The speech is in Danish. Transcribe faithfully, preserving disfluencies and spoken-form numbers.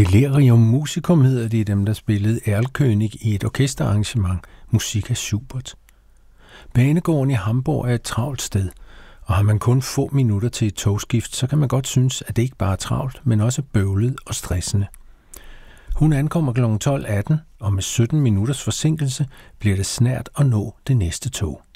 Delirium Musicum hedder de, dem der spillede Erlkönig i et orkesterarrangement. Musik er Schubert. Banegården i Hamburg er et travlt sted, og har man kun få minutter til et togskift, så kan man godt synes, at det ikke bare er travlt, men også bøvlet og stressende. Hun ankommer klokken tolv atten, og med sytten minutters forsinkelse bliver det snart at nå det næste tog.